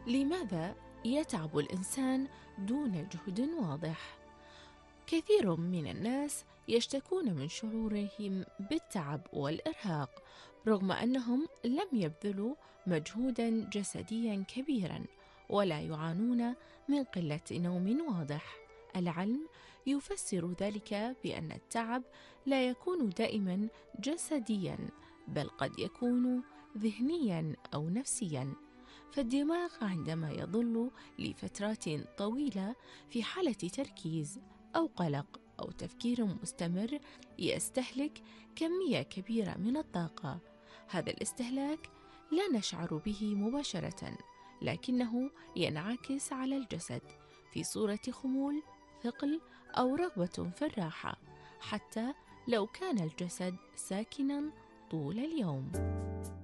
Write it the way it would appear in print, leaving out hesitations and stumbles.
لماذا يتعب الإنسان دون جهد واضح؟ كثير من الناس يشتكون من شعورهم بالتعب والإرهاق رغم أنهم لم يبذلوا مجهودا جسديا كبيرا ولا يعانون من قلة نوم واضح. العلم يفسر ذلك بأن التعب لا يكون دائما جسديا، بل قد يكون ذهنيا أو نفسيا. فالدماغ عندما يظل لفترات طويلة في حالة تركيز أو قلق أو تفكير مستمر يستهلك كمية كبيرة من الطاقة. هذا الاستهلاك لا نشعر به مباشرة، لكنه ينعكس على الجسد في صورة خمول، ثقل أو رغبة في الراحة، حتى لو كان الجسد ساكنا طول اليوم.